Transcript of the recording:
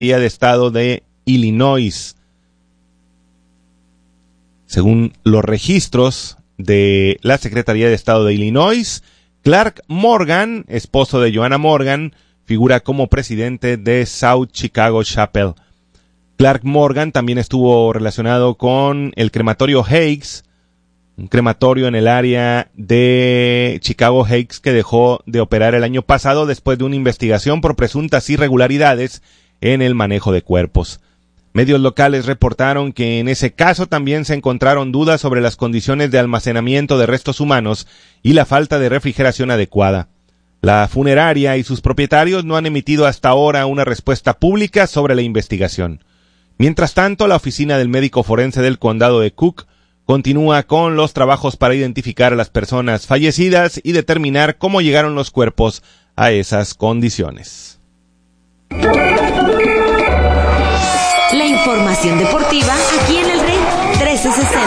de Estado de Illinois. Según los registros de la Secretaría de Estado de Illinois, Clark Morgan, esposo de Joanna Morgan, figura como presidente de South Chicago Chapel. Clark Morgan también estuvo relacionado con el crematorio Hakes, un crematorio en el área de Chicago Hakes que dejó de operar el año pasado después de una investigación por presuntas irregularidades en el manejo de cuerpos. Medios locales reportaron que en ese caso también se encontraron dudas sobre las condiciones de almacenamiento de restos humanos y la falta de refrigeración adecuada. La funeraria y sus propietarios no han emitido hasta ahora una respuesta pública sobre la investigación. Mientras tanto, la oficina del médico forense del condado de Cook continúa con los trabajos para identificar a las personas fallecidas y determinar cómo llegaron los cuerpos a esas condiciones. La información deportiva aquí en el Rey 1360.